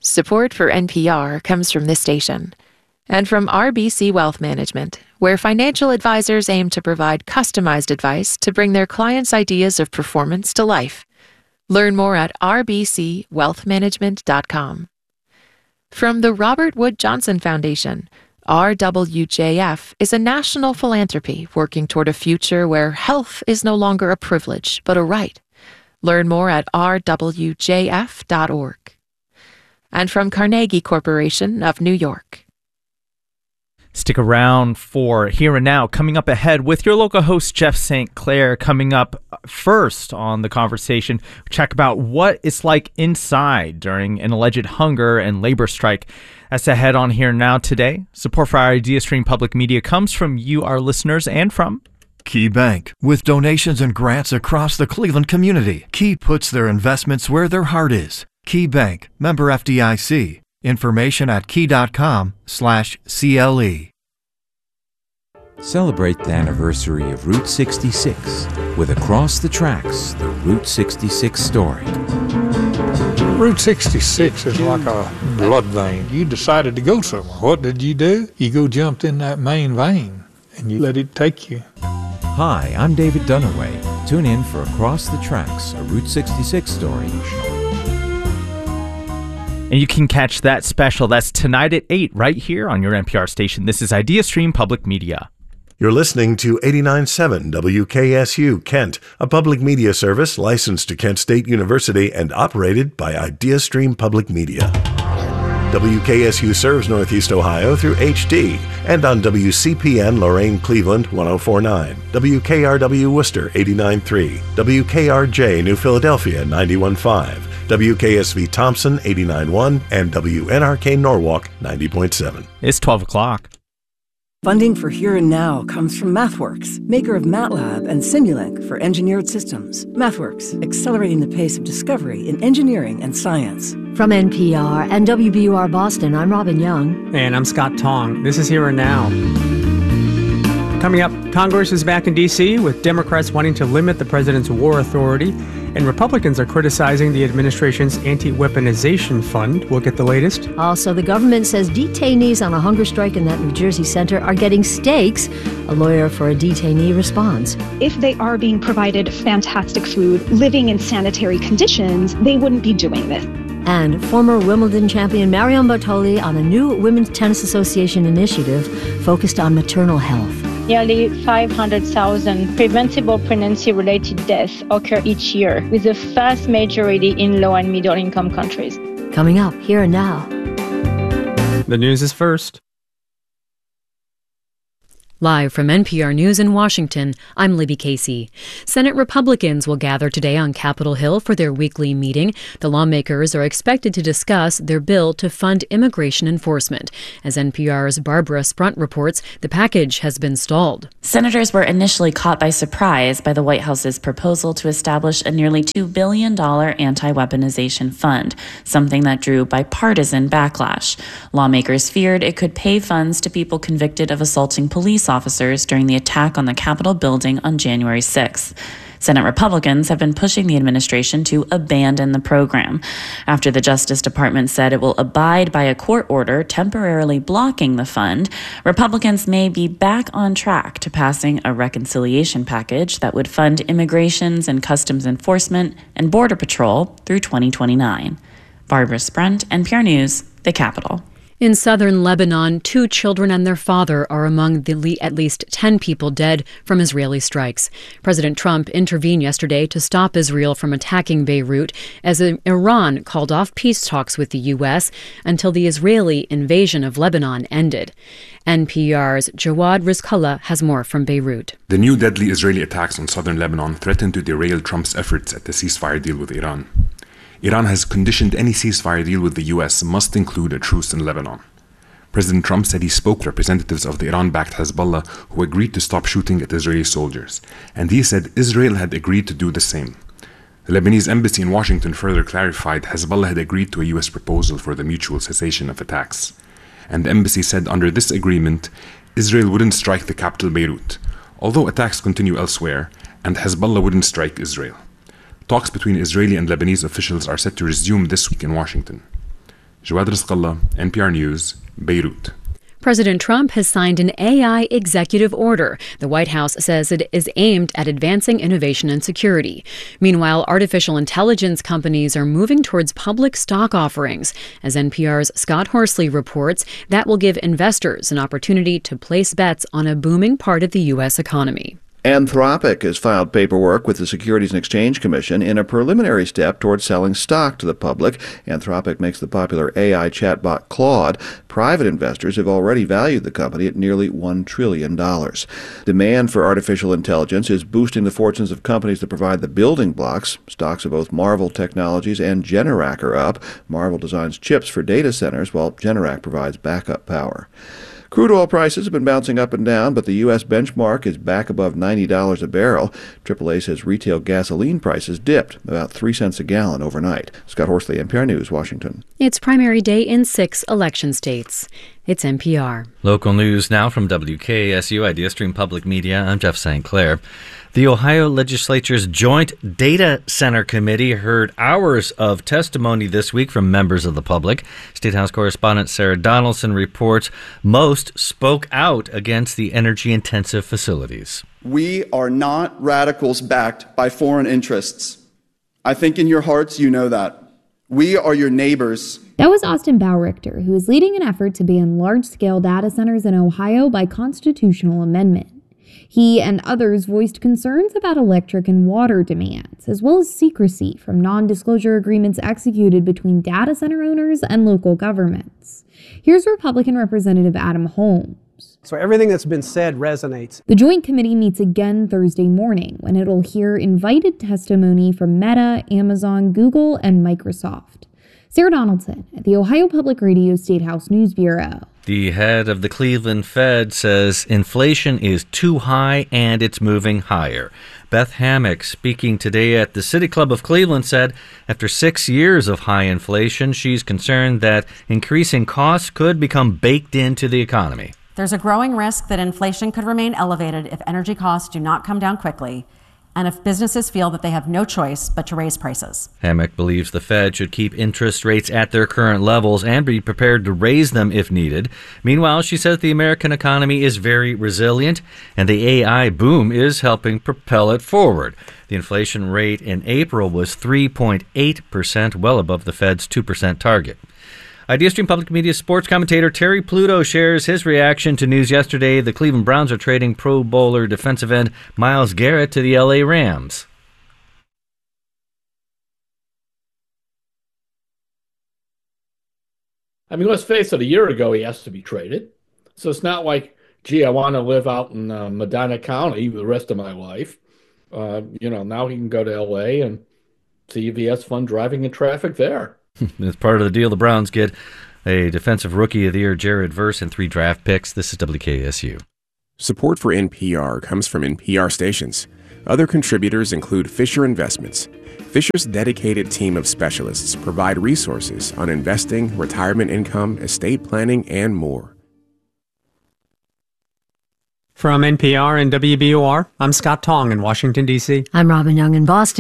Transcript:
Support for NPR comes from this station and from RBC Wealth Management, where financial advisors aim to provide customized advice to bring their clients' ideas of performance to life. Learn more at rbcwealthmanagement.com. From the Robert Wood Johnson Foundation, RWJF is a national philanthropy working toward a future where health is no longer a privilege, but a right. Learn more at rwjf.org. And from Carnegie Corporation of New York. Stick around for Here and Now, coming up ahead with your local host, Jeff St. Clair. Coming up first on the conversation, check about what it's like inside during an alleged hunger and labor strike. That's ahead on Here and Now today. Support for our IdeaStream Public Media comes from you, our listeners, and from Key Bank. With donations and grants across the Cleveland community, Key puts their investments where their heart is. Key Bank, member FDIC. Information at key.com/CLE. Celebrate the anniversary of Route 66 with Across the Tracks, the Route 66 story. Route 66 is like a blood vein. You decided to go somewhere. What did you do? You jumped in that main vein and you let it take you. Hi, I'm David Dunaway. Tune in for Across the Tracks, a Route 66 story. And you can catch that special. That's tonight at 8 right here on your NPR station. This is IdeaStream Public Media. You're listening to 89.7 WKSU Kent, a public media service licensed to Kent State University and operated by IdeaStream Public Media. WKSU serves Northeast Ohio through HD and on WCPN Lorain Cleveland 104.9, WKRW Worcester 89.3, WKRJ New Philadelphia 91.5, WKSV Thompson 89.1, and WNRK Norwalk 90.7. It's 12 o'clock. Funding for Here and Now comes from MathWorks, maker of MATLAB and Simulink for engineered systems. MathWorks, accelerating the pace of discovery in engineering and science. From NPR and WBUR Boston, I'm Robin Young. And I'm Scott Tong. This is Here and Now. Coming up, Congress is back in D.C. with Democrats wanting to limit the president's war authority, and Republicans are criticizing the administration's anti-weaponization fund. We'll get the latest. Also, the government says detainees on a hunger strike in that New Jersey center are getting steaks. A lawyer for a detainee responds. If they are being provided fantastic food, living in sanitary conditions, they wouldn't be doing this. And former Wimbledon champion Marion Bartoli on a new Women's Tennis Association initiative focused on maternal health. Nearly 500,000 preventable pregnancy-related deaths occur each year, with the vast majority in low- and middle-income countries. Coming up, Here and Now. The news is first. Live from NPR News in Washington, I'm Libby Casey. Senate Republicans will gather today on Capitol Hill for their weekly meeting. The lawmakers are expected to discuss their bill to fund immigration enforcement. As NPR's Barbara Sprunt reports, the package has been stalled. Senators were initially caught by surprise by the White House's proposal to establish a nearly $2 billion anti-weaponization fund, something that drew bipartisan backlash. Lawmakers feared it could pay funds to people convicted of assaulting police officers during the attack on the Capitol building on January 6th. Senate Republicans have been pushing the administration to abandon the program. After the Justice Department said it will abide by a court order temporarily blocking the fund, Republicans may be back on track to passing a reconciliation package that would fund immigrations and customs enforcement and border patrol through 2029. Barbara Sprunt, NPR News, the Capitol. In southern Lebanon, 2 children and their father are among the at least 10 people dead from Israeli strikes. President Trump intervened yesterday to stop Israel from attacking Beirut as Iran called off peace talks with the U.S. until the Israeli invasion of Lebanon ended. NPR's Jawad Rizkallah has more from Beirut. The new deadly Israeli attacks on southern Lebanon threaten to derail Trump's efforts at the ceasefire deal with Iran. Iran has conditioned any ceasefire deal with the U.S. must include a truce in Lebanon. President Trump said he spoke to representatives of the Iran-backed Hezbollah who agreed to stop shooting at Israeli soldiers, and he said Israel had agreed to do the same. The Lebanese embassy in Washington further clarified Hezbollah had agreed to a U.S. proposal for the mutual cessation of attacks. And the embassy said under this agreement, Israel wouldn't strike the capital Beirut, although attacks continue elsewhere, and Hezbollah wouldn't strike Israel. Talks between Israeli and Lebanese officials are set to resume this week in Washington. Jawad Rizqallah, NPR News, Beirut. President Trump has signed an AI executive order. The White House says it is aimed at advancing innovation and security. Meanwhile, artificial intelligence companies are moving towards public stock offerings. As NPR's Scott Horsley reports, that will give investors an opportunity to place bets on a booming part of the U.S. economy. Anthropic has filed paperwork with the Securities and Exchange Commission in a preliminary step towards selling stock to the public. Anthropic makes the popular AI chatbot Claude. Private investors have already valued the company at nearly $1 trillion. Demand for artificial intelligence is boosting the fortunes of companies that provide the building blocks. Stocks of both Marvell Technologies and Generac are up. Marvell designs chips for data centers, while Generac provides backup power. Crude oil prices have been bouncing up and down, but the U.S. benchmark is back above $90 a barrel. AAA says retail gasoline prices dipped about 3 cents a gallon overnight. Scott Horsley, NPR News, Washington. It's primary day in 6 election states. It's NPR. Local news now from WKSU, Idea Stream Public Media. I'm Jeff St. Clair. The Ohio Legislature's Joint Data Center Committee heard hours of testimony this week from members of the public. State House correspondent Sarah Donaldson reports most spoke out against the energy-intensive facilities. We are not radicals backed by foreign interests. I think in your hearts you know that. We are your neighbors. That was Austin Bowrichter, who is leading an effort to ban large-scale data centers in Ohio by constitutional amendment. He and others voiced concerns about electric and water demands, as well as secrecy from non-disclosure agreements executed between data center owners and local governments. Here's Republican Representative Adam Holmes. So everything that's been said resonates. The Joint Committee meets again Thursday morning, when it'll hear invited testimony from Meta, Amazon, Google, and Microsoft. Sarah Donaldson at the Ohio Public Radio State House News Bureau. The head of the Cleveland Fed says inflation is too high and it's moving higher. Beth Hammack, speaking today at the City Club of Cleveland, said after 6 years of high inflation, she's concerned that increasing costs could become baked into the economy. There's a growing risk that inflation could remain elevated if energy costs do not come down quickly, and if businesses feel that they have no choice but to raise prices. Hammack believes the Fed should keep interest rates at their current levels and be prepared to raise them if needed. Meanwhile, she says the American economy is very resilient and the AI boom is helping propel it forward. The inflation rate in April was 3.8%, well above the Fed's 2% target. Idea Stream Public Media sports commentator Terry Pluto shares his reaction to news yesterday. The Cleveland Browns are trading Pro Bowler defensive end Myles Garrett to the LA Rams. I mean, let's face it, a year ago he has to be traded. So it's not like, gee, I want to live out in Medina County the rest of my life. Now he can go to LA and see if he has fun driving in traffic there. As part of the deal, the Browns get a Defensive Rookie of the Year, Jared Verse, and 3 draft picks. This is WKSU. Support for NPR comes from NPR stations. Other contributors include Fisher Investments. Fisher's dedicated team of specialists provide resources on investing, retirement income, estate planning, and more. From NPR and WBOR, I'm Scott Tong in Washington, D.C. I'm Robin Young in Boston.